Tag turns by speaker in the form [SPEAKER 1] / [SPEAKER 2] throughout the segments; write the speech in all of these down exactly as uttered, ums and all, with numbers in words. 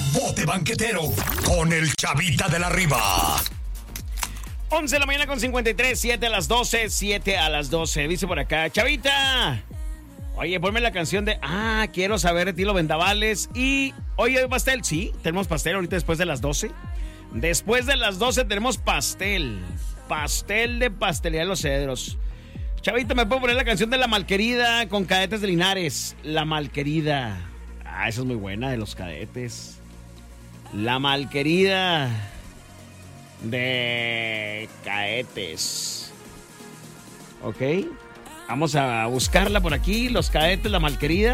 [SPEAKER 1] Bote Banquetero con el Chavita de la Riva.
[SPEAKER 2] once de la mañana con cincuenta y tres, siete a las doce, siete a las doce. Dice por acá, Chavita. Oye, ponme la canción de Ah, quiero saber de ti, los vendavales. Y, oye, pastel. Sí, tenemos pastel ahorita después de las doce. Después de las doce tenemos pastel. Pastel de Pastelería de los Cedros. Chavita, ¿me puedo poner la canción de La Malquerida con Cadetes de Linares? La Malquerida. Ah, esa es muy buena, de los Cadetes. La Malquerida de Cadetes. Ok. Vamos a buscarla por aquí. Los Cadetes, La Malquerida.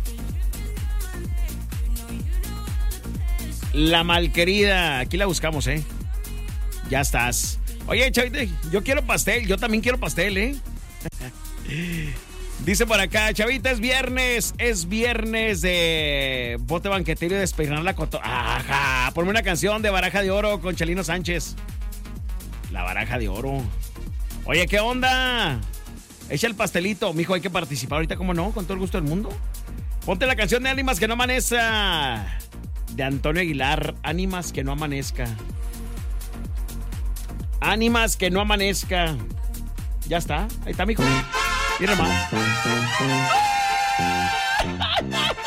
[SPEAKER 2] La Malquerida. Aquí la buscamos, ¿eh? Ya estás. Oye, Chavita, yo quiero pastel. Yo también quiero pastel, ¿eh? Dice por acá, Chavita, es viernes. Es viernes de bote banquetero y despejar la coto. Ajá. Ponme una canción de Baraja de Oro con Chalino Sánchez. La Baraja de Oro. Oye, ¿qué onda? Echa el pastelito. Mijo, hay que participar ahorita, ¿cómo no? Con todo el gusto del mundo. Ponte la canción de Ánimas que no amanezca. De Antonio Aguilar. Ánimas que no amanezca. Ánimas que no amanezca. Ya está. Ahí está, mijo. Mira más.